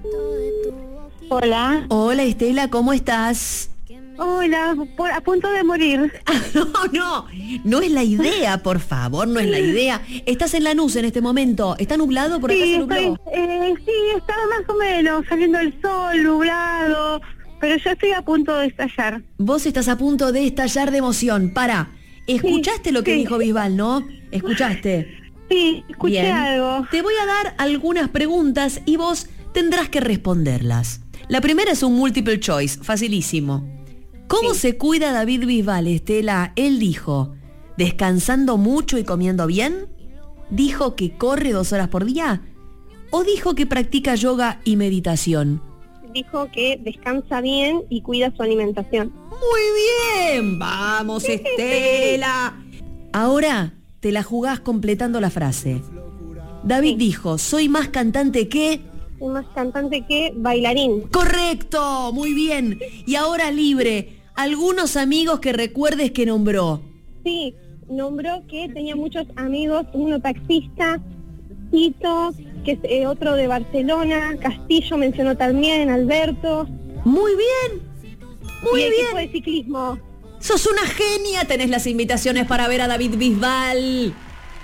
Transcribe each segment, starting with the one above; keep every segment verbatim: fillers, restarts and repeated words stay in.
Hola. Hola Estela, ¿cómo estás? Hola, por, a punto de morir. No, no, no es la idea, por favor, no es la idea. Estás en Lanús en este momento. ¿Está nublado? ¿Por acá Sí, se nubló? estoy, eh, sí, está más o menos saliendo el sol, nublado, pero yo estoy a punto de estallar. Vos estás a punto de estallar de emoción. Para, ¿escuchaste Sí, lo que sí. dijo Bisbal, no? ¿Escuchaste? Sí, escuché Bien. algo. Te voy a dar algunas preguntas y vos tendrás que responderlas. La primera es un multiple choice, facilísimo. ¿Cómo Sí. se cuida David Bisbal, Estela? Él dijo, ¿descansando mucho y comiendo bien? ¿Dijo que corre dos horas por día? ¿O dijo que practica yoga y meditación? Dijo que descansa bien y cuida su alimentación. Muy bien, vamos Estela. Ahora te la jugás completando la frase. David Sí. dijo, soy más cantante que... Soy más cantante que bailarín. Correcto, muy bien. Y ahora libre, algunos amigos que recuerdes que nombró. Sí, nombró que tenía muchos amigos, uno taxista, Tito, que es eh, otro de Barcelona, Castillo mencionó también, Alberto, Muy bien, muy y el bien. equipo de ciclismo. Sos una genia, tenés las invitaciones para ver a David Bisbal.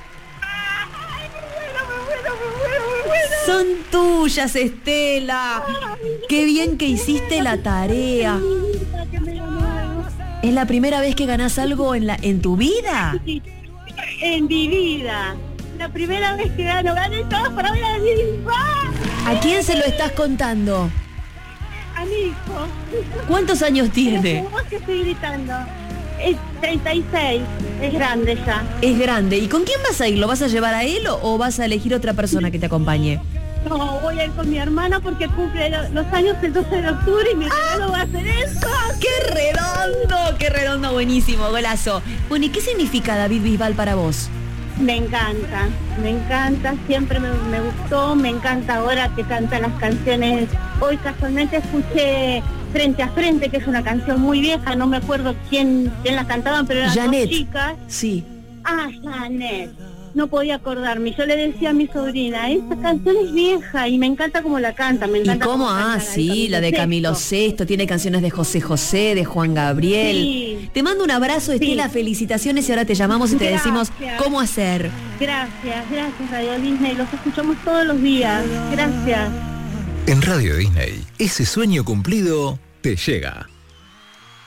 Son tuyas, Estela. Qué bien que hiciste la tarea. ¿Es la primera vez que ganás algo en la en tu vida? En mi vida, la primera vez que gano, gané todo para ver a Bisbal. ¿A quién se lo estás contando? A mi hijo. ¿Cuántos años tiene? Como vos que estoy gritando. Es treinta y seis, es grande ya. Es grande. ¿Y con quién vas a ir? ¿Lo vas a llevar a él o, o vas a elegir otra persona que te acompañe? No, voy a ir con mi hermana porque cumple lo- los años el doce de octubre y mi regalo va a ser eso. ¡Qué redondo! ¡Qué redondo! Buenísimo, golazo. Bueno, ¿y qué significa David Bisbal para vos? Me encanta, me encanta, siempre me, me gustó, me encanta ahora que canta las canciones. Hoy casualmente escuché Frente a Frente, que es una canción muy vieja, no me acuerdo quién, quién la cantaban, pero eran Janet. dos chicas. Sí. Ah, Janet. No podía acordarme. Yo le decía a mi sobrina, esta canción es vieja y me encanta cómo la canta. Me ¿Y encanta cómo? canta Ah, la sí, la de Camilo Sesto, tiene canciones de José José, de Juan Gabriel. Sí. Te mando un abrazo, Estela, Sí. felicitaciones y ahora te llamamos y te decimos Gracias. cómo hacer. Gracias, gracias Radio Disney. Los escuchamos todos los días. Gracias. En Radio Disney, ese sueño cumplido te llega.